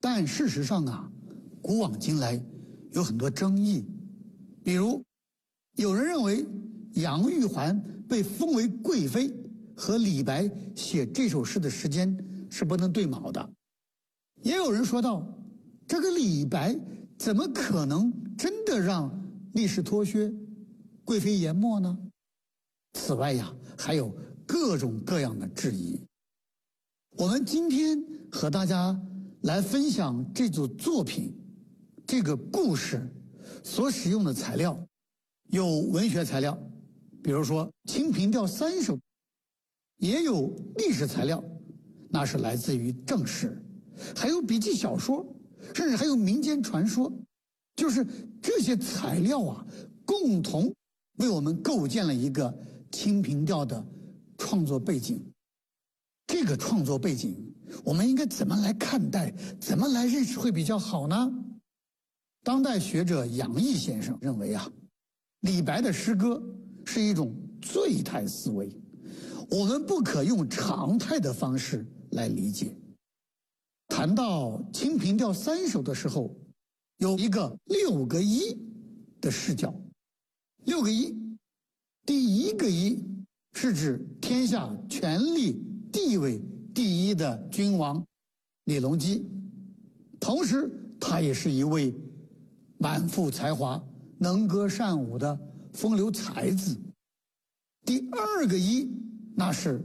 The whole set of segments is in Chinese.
但事实上啊，古往今来有很多争议，比如有人认为杨玉环被封为贵妃和李白写这首诗的时间是不能对卯的，也有人说到这个李白怎么可能真的让力士脱靴，贵妃研墨呢？此外呀，还有各种各样的质疑。我们今天和大家来分享这组作品，这个故事所使用的材料有文学材料，比如说《清平调3首》，也有历史材料，那是来自于正史，还有笔记小说，甚至还有民间传说。就是这些材料啊，共同为我们构建了一个《清平调》的创作背景。这个创作背景我们应该怎么来看待，怎么来认识会比较好呢？当代学者杨毅先生认为啊，李白的诗歌是一种醉态思维，我们不可用常态的方式来理解。谈到《清平调3首》的时候，有一个6个一的视角。6个一，第一个一是指天下权力地位第一的君王李隆基，同时他也是一位满腹才华、能歌善舞的风流才子。第2个一，那是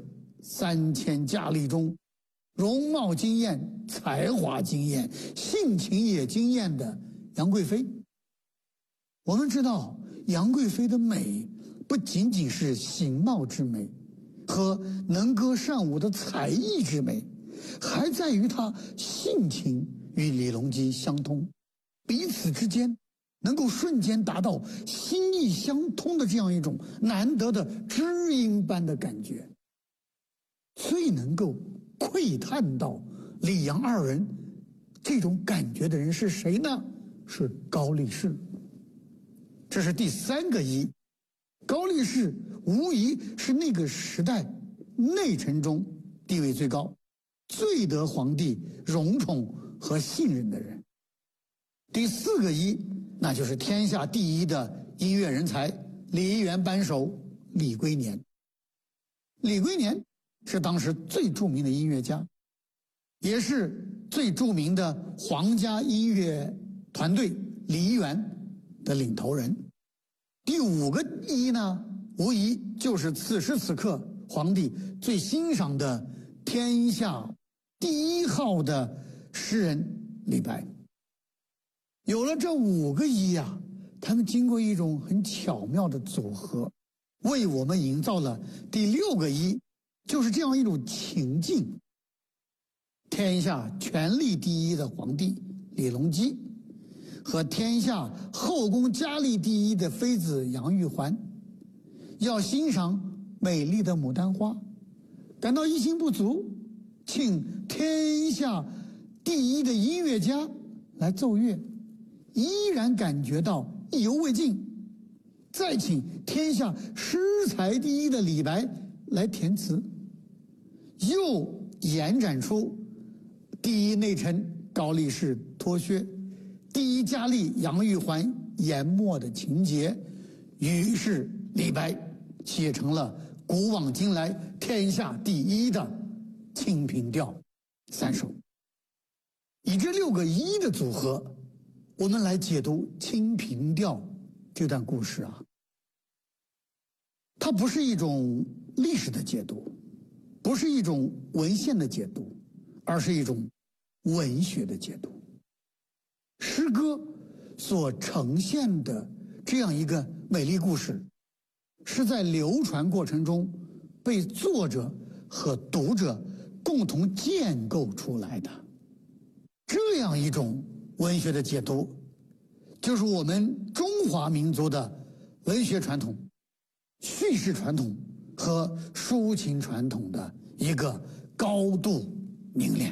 3000佳丽中容貌惊艳、才华惊艳、性情也惊艳的杨贵妃。我们知道杨贵妃的美不仅仅是形貌之美和能歌善舞的才艺之美，还在于她性情与李隆基相通，彼此之间能够瞬间达到心意相通的这样一种难得的知音般的感觉。最能够窥探到李杨二人这种感觉的人是谁呢？是高力士。这是第3个一。高力士无疑是那个时代内臣中地位最高、最得皇帝荣宠和信任的人。第4个一，那就是天下第一的音乐人才梨园扳手李龟年。李龟年是当时最著名的音乐家，也是最著名的皇家音乐团队梨园的领头人。第5个一呢，无疑就是此时此刻皇帝最欣赏的天下第1号的诗人李白。有了这5个一啊，他们经过一种很巧妙的组合，为我们营造了第6个一，就是这样一种情境：天下权力第一的皇帝李隆基和天下后宫佳丽第一的妃子杨玉环，要欣赏美丽的牡丹花，感到一心不足，请天下第一的音乐家来奏乐，依然感觉到意犹未尽，再请天下诗才第一的李白来填词，又延展出第一内臣高力士脱靴，第一佳丽杨玉环研墨的情节，于是李白写成了古往今来天下第一的《清平调3首》。以这6个一的组合，我们来解读《清平调》这段故事啊。它不是一种历史的解读，不是一种文献的解读，而是一种文学的解读。诗歌所呈现的这样一个美丽故事，是在流传过程中被作者和读者共同建构出来的。这样一种文学的解读，就是我们中华民族的文学传统、叙事传统和抒情传统的一个高度凝练。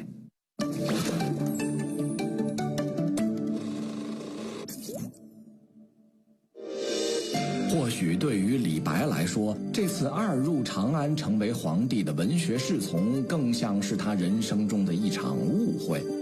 或许对于李白来说，这次2入长安成为皇帝的文学侍从，更像是他人生中的一场误会。